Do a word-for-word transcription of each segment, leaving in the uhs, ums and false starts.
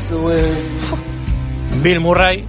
Bill Murray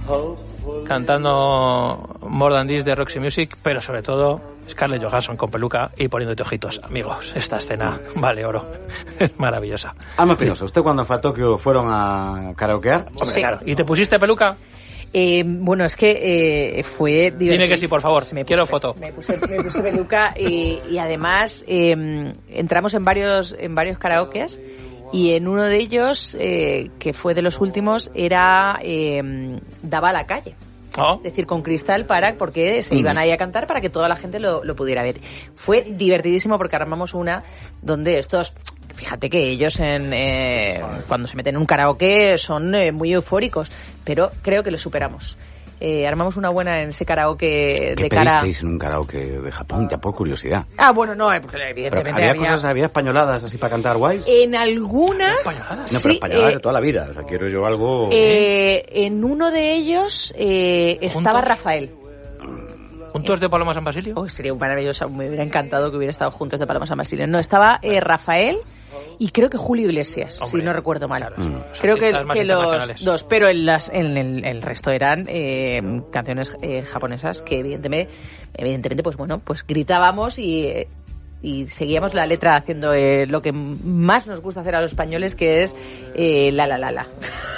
cantando More Than This de Roxy Music, pero sobre todo Scarlett Johansson con peluca y poniéndote ojitos. Amigos, esta escena vale oro. Es maravillosa. Alma Pinoza, ¿usted cuando fue a Tokio fueron a karaokear? Hombre, sí. Claro. ¿Y te pusiste peluca? Eh, bueno, es que eh, fue divertido. Dime que sí, por favor, me quiero puse, foto. Me puse, me puse peluca y, y además eh, entramos en varios, en varios karaokes. Y en uno de ellos, eh, que fue de los últimos, era eh, daba a la calle. Oh. Es decir, con cristal para, porque se iban ahí a cantar para que toda la gente lo, lo pudiera ver. Fue divertidísimo porque armamos una donde estos, fíjate que ellos en eh, cuando se meten en un karaoke son eh, muy eufóricos, pero creo que lo superamos. Eh, armamos una buena en ese karaoke de cara... ¿Qué pedisteis en un karaoke de Japón? Ya por curiosidad. Ah, bueno, no, evidentemente pero había, había... cosas, había españoladas así para cantar guays. En alguna... ¿Españoladas? No, pero sí, españoladas eh, de toda la vida. O sea, quiero yo algo... Eh, en uno de ellos eh, estaba Rafael. ¿Juntos de Paloma San Basilio? Oh, sería un maravilloso, me hubiera encantado que hubiera estado juntos de Paloma San Basilio. No, estaba eh, Rafael y creo que Julio Iglesias, Hombre, si no recuerdo mal. Claro, mm. Creo que, que los dos, pero en, las, en el, el resto eran eh, canciones eh, japonesas que evidentemente, evidentemente, pues bueno, pues gritábamos y... Eh, y seguíamos la letra haciendo eh, lo que más nos gusta hacer a los españoles, que es eh, la la la la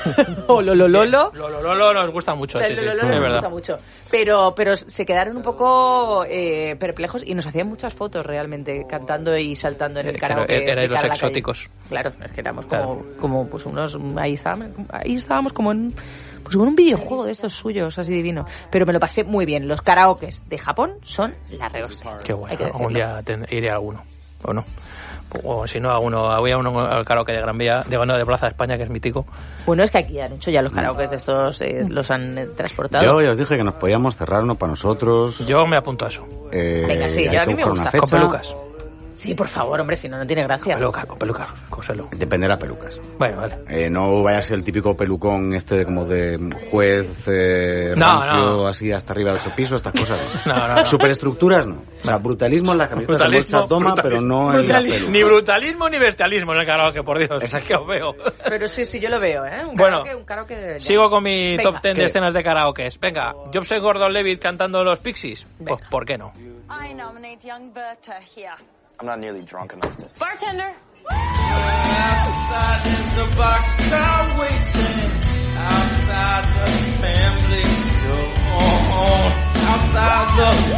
o lo lo lo lo lo lo lo nos gusta mucho, sí, lo, lo, lo, sí, nos verdad. gusta mucho, pero pero se quedaron un poco eh, perplejos y nos hacían muchas fotos realmente cantando y saltando en el karaoke. Claro, erais los exóticos. Claro, es que éramos como, claro. como pues unos ahí estábamos, ahí estábamos como en pues como en un videojuego de estos suyos así divino, pero me lo pasé muy bien. Los karaokes de Japón son la rehostia. Qué bueno, algún día iré a alguno, o no. O si no, a uno, voy a uno al karaoke de Gran Vía, de, no, de Plaza de España, que es mítico. Bueno, es que aquí han hecho ya los karaokes de estos, eh, los han eh, transportado. Yo ya os dije que nos podíamos cerrar uno para nosotros. Yo me apunto a eso. Eh, Venga, sí, yo a mí me gusta. Con pelucas. Sí, por favor, hombre, si no, no tiene gracia. Con pelucas, con pelucas, cóselo. Depende de las pelucas. Bueno, vale. Eh, no vaya a ser el típico pelucón este de, como de juez eh, no, rancio, no. así hasta arriba de ocho pisos, estas cosas. No, no, no. no. Superestructuras, no. O sea, brutalismo en la camiseta de bolsa toma, pero no en la peluca. Ni brutalismo ni bestialismo en el karaoke, por Dios. Exacto. Que os veo. Pero sí, sí, yo lo veo, ¿eh? Un bueno, karaoke, un karaoke de... sigo con mi Venga. top ten ¿Qué? de escenas de karaokes. Venga, Joseph Gordon-Levitt cantando Los Pixies. Venga. Pues, ¿por qué no? I nominate young Berta here. I'm not nearly drunk enough to... Bartender! Outside in the boxcar waiting. Outside the family store. Outside the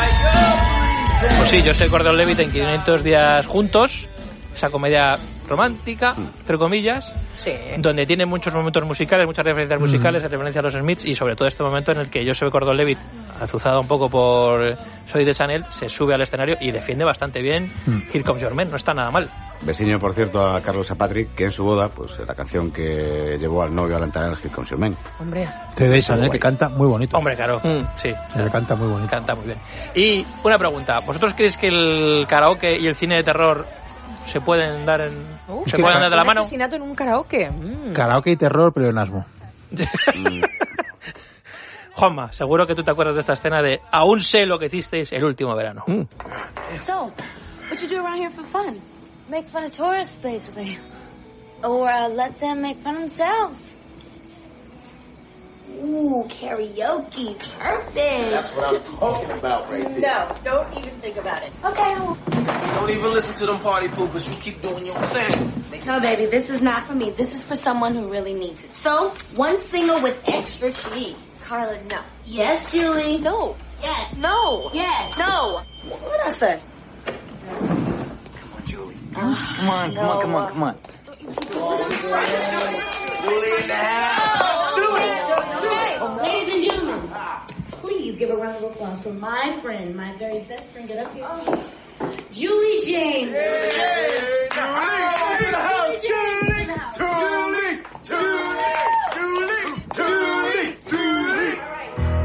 fire breathing. Pues sí, Joseph Gordon-Levitt en quinientos días juntos. Esa comedia romántica, entre comillas, sí. donde tiene muchos momentos musicales, muchas referencias musicales, mm. referencia a los Smiths y sobre todo este momento en el que Joseph Gordon-Levitt, azuzado un poco por Soy de Chanel, se sube al escenario y defiende bastante bien mm. Here Comes Your Man, no está nada mal. Besiño, por cierto, a Carlos Patrick, que en su boda, pues la canción que llevó al novio al entrar Here Comes Your Man. Hombre. Te de Chanel, que canta muy bonito. Hombre, claro, mm. sí. Le canta muy bonito. Canta muy bien. Y una pregunta, ¿vosotros creéis que el karaoke y el cine de terror se pueden dar en uh, se pueden dar de la mano? Un asesinato en un karaoke. Mm. Karaoke y terror, pleonasmo. Juanma, seguro que tú te acuerdas de esta escena de aún sé lo que hicisteis el último verano. Mm. So, what you do around here for fun? Make fun of tourists, basically. Or uh, let them make fun of themselves. Ooh, karaoke. Perfect. That's what I'm talking about right there. No, don't even think about it. Okay. Don't even listen to them party poopers. You keep doing your thing. No, baby, this is not for me. This is for someone who really needs it. So, one single with extra cheese. Carla, no. Yes, Julie. No. Yes. No. Yes. No. What did I say? Come on, Julie. Uh, Come on, come on, come on, come on. Julie in the house. Do it. Ladies and gentlemen, please give a round of applause for my friend, my very best friend. Get up here. Julie James.